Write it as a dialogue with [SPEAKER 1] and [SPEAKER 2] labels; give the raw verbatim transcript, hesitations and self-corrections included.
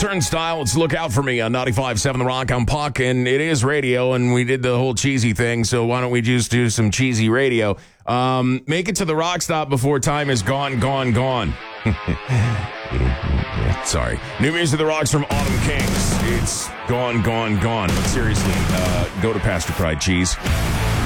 [SPEAKER 1] Turnstile, it's Look Out For Me on ninety-five point seven The Rock. I'm Puck, and it is radio, and we did the whole cheesy thing, so why don't we just do some cheesy radio? Um, make it to the rock stop before time is gone, gone, gone. Sorry. New music of the rocks from Autumn Kings. It's gone, gone, gone. But seriously, uh, go to Pastor Pride Cheese.